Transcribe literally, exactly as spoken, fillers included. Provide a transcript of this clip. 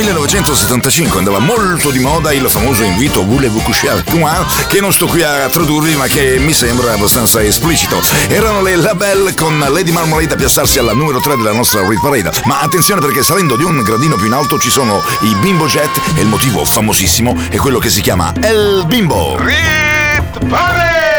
millenovecentosettantacinque andava molto di moda il famoso invito Voulez-vous coucher avec moi, che non sto qui a tradurvi ma che mi sembra abbastanza esplicito. Erano le Labelle con Lady Marmalade a piazzarsi alla numero tre della nostra Hit Parade. Ma attenzione, perché salendo di un gradino più in alto ci sono i Bimbo Jet e il motivo famosissimo è quello che si chiama El Bimbo. Hit Parade!